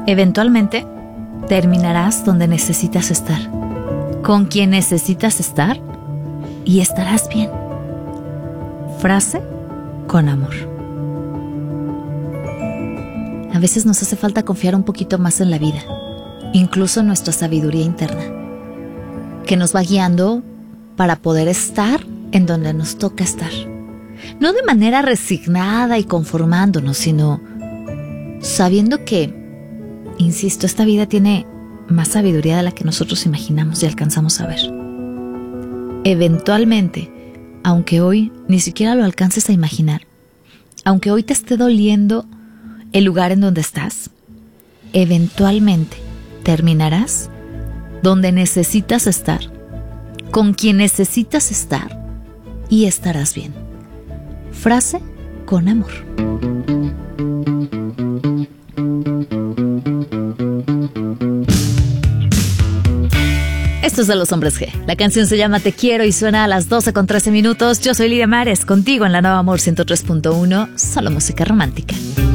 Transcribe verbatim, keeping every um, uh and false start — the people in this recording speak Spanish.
Eventualmente, terminarás donde necesitas estar, con quien necesitas estar, y estarás bien. Frase con amor. A veces nos hace falta confiar un poquito más en la vida, incluso en nuestra sabiduría interna, que nos va guiando para poder estar en donde nos toca estar. No de manera resignada y conformándonos, sino sabiendo que, insisto, esta vida tiene más sabiduría de la que nosotros imaginamos y alcanzamos a ver. Eventualmente, aunque hoy ni siquiera lo alcances a imaginar, aunque hoy te esté doliendo el lugar en donde estás, eventualmente terminarás donde necesitas estar, con quien necesitas estar, y estarás bien. Frase con amor. Esto es de Los Hombres G. La canción se llama Te Quiero y suena a las doce con trece minutos. Yo soy Lidia Mares, contigo en la Nueva Amor ciento tres punto uno, solo música romántica.